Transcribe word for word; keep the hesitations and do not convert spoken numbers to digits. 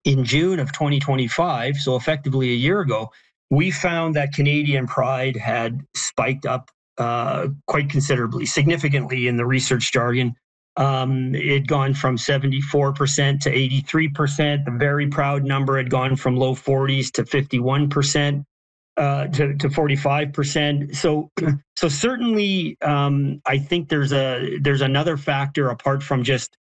in June of twenty twenty-five, so effectively a year ago, we found that Canadian pride had spiked up uh, quite considerably, significantly in the research jargon. Um, it had gone from seventy-four percent to eighty-three percent. The very proud number had gone from low forties to fifty-one percent. Uh, to, to forty-five percent. So, so certainly, um, I think there's a there's another factor apart from just